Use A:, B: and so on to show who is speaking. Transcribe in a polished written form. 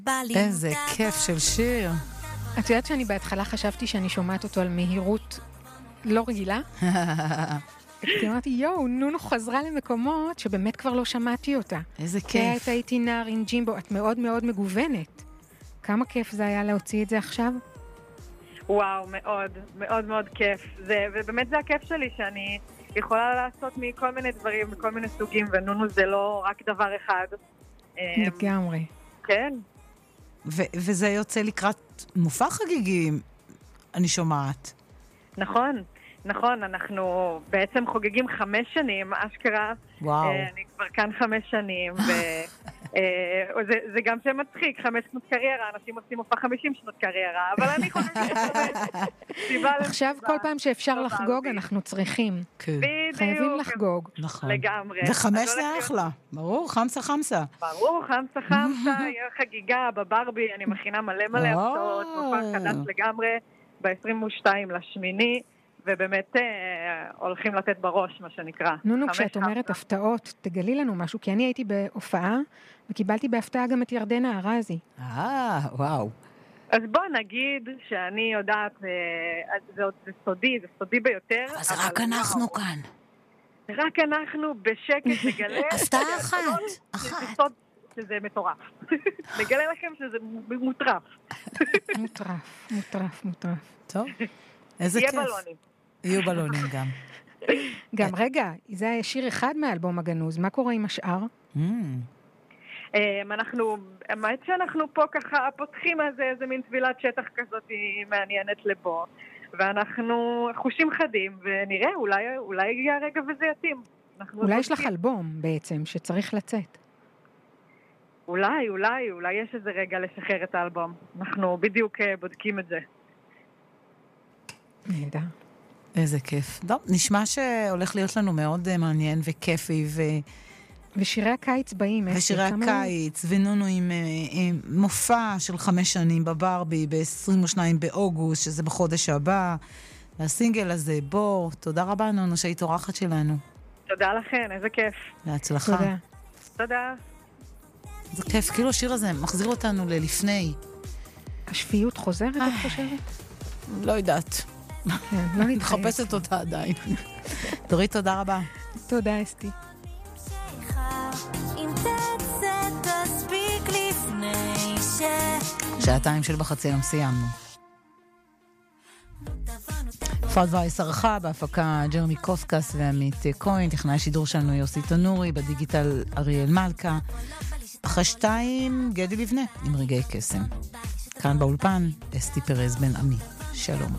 A: איזה כיף של שיר.
B: את יודעת שאני בהתחלה חשבתי שאני שומעת אותו על מהירות לא רגילה? כי אמרתי, יואו, נונו חזרה למקומות שבאמת כבר לא שמעתי אותה.
A: איזה כיף.
B: כי את הייתי נער עם ג'ימבו, את מאוד מאוד מגוונת. כמה כיף זה היה להוציא את זה עכשיו?
C: וואו, מאוד, מאוד מאוד כיף. ובאמת זה הכיף שלי שאני יכולה לעשות מכל מיני דברים, מכל מיני סוגים, ונונו זה לא רק דבר אחד.
B: לגמרי.
C: כן.
A: וזה יוצא לקראת מופע חגיגי, אני שומעת.
C: נכון, נכון, אנחנו בעצם חוגגים 5 שנים, אשכרה.
A: וואו.
C: אני כבר כאן 5 שנים, זה גם שמצחיק, 5 שנות קריירה, אנשים עושים מופע 50 שנות קריירה, אבל אני חושבת
B: עכשיו כל פעם שאפשר לחגוג, אנחנו צריכים. חייבים לחגוג.
A: נכון.
C: לגמרי.
A: ו5 זה אחלה, ברור, חמסה חמסה.
C: ברור, חמסה, יהיה חגיגה בברבי, אני מכינה מלא הפתעות, מופע חדש לגמרי, ב-22 לשמיני, ובאמת הולכים לתת בראש, מה שנקרא.
B: נונו, כשאת אומרת הפתעות, תגלי לנו משהו, כי אני הייתי בהופעה, וקיבלתי בהפתעה גם את ירדנה ארזי.
A: וואו.
C: אז בוא נגיד שאני יודעת, זה סודי ביותר.
A: אז רק אנחנו כאן.
C: רק אנחנו בשקט נגלה.
A: הפתעה אחת.
C: שזה מטורף. נגלה לכם שזה מוטרף.
B: מוטרף.
A: טוב. איזה כיף.
C: יהיה בלונים.
A: יהיו בלונים גם.
B: גם רגע, זה היה שיר אחד מהאלבום הגנוז, מה קורה עם השאר?
C: האמת שאנחנו פה ככה פותחים איזה מין טבילת שטח כזאת מעניינת לבו, ואנחנו חושים חדים, ונראה, אולי יגיע הרגע וזה יתאים.
B: אולי יש לך אלבום בעצם שצריך לצאת.
C: אולי יש איזה רגע לשחרר את האלבום. אנחנו בדיוק בודקים את זה.
B: נהדר.
A: איזה כיף. טוב, נשמע שהולך להיות לנו מאוד מעניין וכיפי
B: ושירי הקיץ באים.
A: ושירי הקיץ, ונונו עם מופע של 5 שנים בברבי, ב-22 באוגוסט, שזה בחודש הבא. והסינגל הזה, בוא, תודה רבה נונו שהיית אורחת שלנו.
C: תודה לכן, איזה כיף.
A: להצלחה.
C: תודה.
A: זה כיף, כאילו השיר הזה מחזיר אותנו ללפני.
B: השפיות חוזרת, את חושבת?
A: לא יודעת.
B: לא נתחייב.
A: מחפשת אותה עדיין. דורית, תודה רבה.
B: תודה, אסתי.
A: שעתיים של בחצי יום סיימנו. פרד וייס ערכה, בהפקה ג'רמי קוסקס ועמית כהן, טכנאי שידור שלנו יוסי תנורי, בדיגיטל אריאל מלכה. אחרי 2 גדי לבנה עם רגעי קסם. כאן באולפן אסתי פרז בן עמי. שלום.